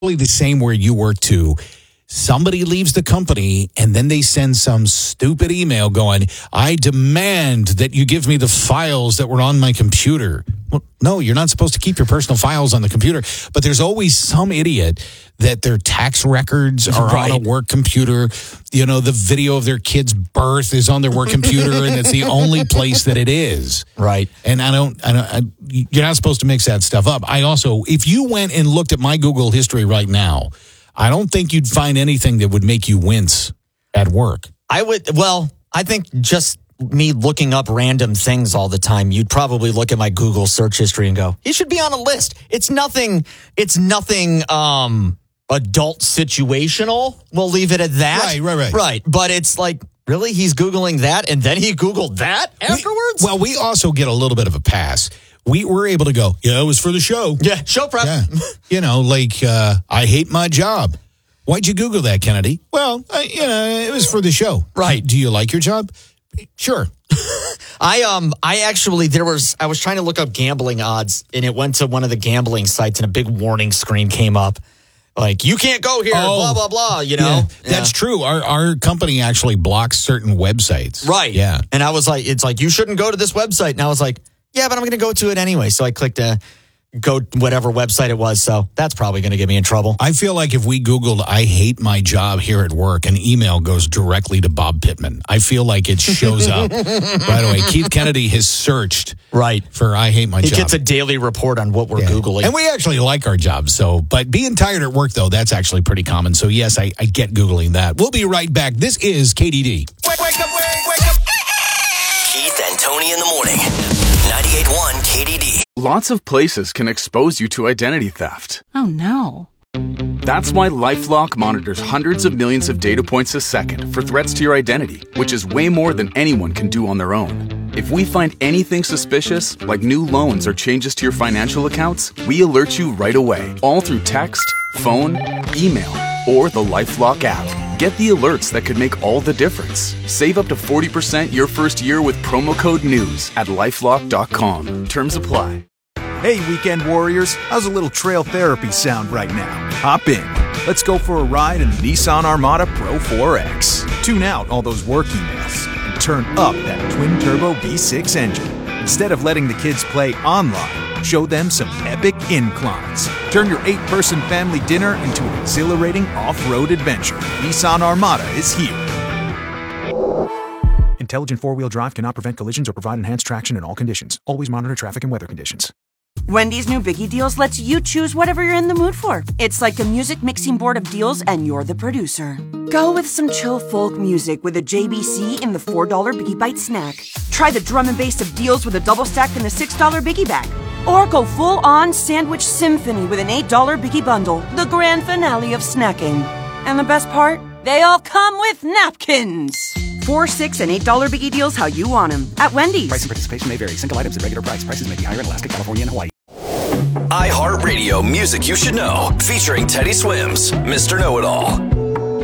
the same where you work too. Somebody leaves the company and then they send some stupid email going, I demand that you give me the files that were on my computer. Well, no, you're not supposed to keep your personal files on the computer. But there's always some idiot that their tax records are on a work computer. You know, the video of their kid's birth is on their work computer, and it's the only place that it is. Right. And you're not supposed to mix that stuff up. I also, if you went and looked at my Google history right now, I don't think you'd find anything that would make you wince at work. I think just me looking up random things all the time, you'd probably look at my Google search history and go, he should be on a list. It's nothing adult situational. We'll leave it at that. Right. But it's like, really? He's Googling that and then he Googled that afterwards? We also get a little bit of a pass. We were able to go, it was for the show. Yeah, show prep. Yeah. I hate my job. Why'd you Google that, Kennedy? Well, it was for the show. Right. Do you like your job? Sure. I was trying to look up gambling odds and it went to one of the gambling sites and a big warning screen came up. Like, you can't go here, blah, blah, blah, Yeah, that's true. Our company actually blocks certain websites. Right. Yeah. And I was like, it's like, you shouldn't go to this website. And I was like, yeah, but I'm going to go to it anyway. So I clicked go whatever website it was. So that's probably going to get me in trouble. I feel like if we Googled, I hate my job here at work, an email goes directly to Bob Pittman. I feel like it shows up right away. Keith Kennedy has searched for I hate my job. He gets a daily report on what we're Googling. And we actually like our job. But being tired at work, though, that's actually pretty common. So, yes, I get Googling that. We'll be right back. This is KDD. Wake up. Keith and Tony in the morning. 98.1 KDD. Lots of places can expose you to identity theft. Oh, no. That's why LifeLock monitors hundreds of millions of data points a second for threats to your identity, which is way more than anyone can do on their own. If we find anything suspicious, like new loans or changes to your financial accounts, we alert you right away, all through text, phone, email, or the LifeLock app. Get the alerts that could make all the difference. Save up to 40% your first year with promo code NEWS at LifeLock.com. Terms apply. Hey, weekend warriors, how's a little trail therapy sound right now? Hop in. Let's go for a ride in the Nissan Armada Pro 4X. Tune out all those work emails and turn up that twin-turbo V6 engine. Instead of letting the kids play online, show them some epic inclines. Turn your 8-person family dinner into an exhilarating off-road adventure. Nissan Armada is here. Intelligent four-wheel drive cannot prevent collisions or provide enhanced traction in all conditions. Always monitor traffic and weather conditions. Wendy's new Biggie Deals lets you choose whatever you're in the mood for. It's like a music mixing board of deals, and you're the producer. Go with some chill folk music with a JBC in the $4 Biggie Bite snack. Try the drum and bass of deals with a double stack in the $6 Biggie Bag. Or go full-on sandwich symphony with an $8 Biggie Bundle, the grand finale of snacking. And the best part? They all come with napkins. $4, $6, and $8 Biggie Deals how you want them at Wendy's. Price and participation may vary. Single items at regular price. Prices may be higher in Alaska, California, and Hawaii. iHeartRadio Music You Should Know. Featuring Teddy Swims, Mr. Know-It-All.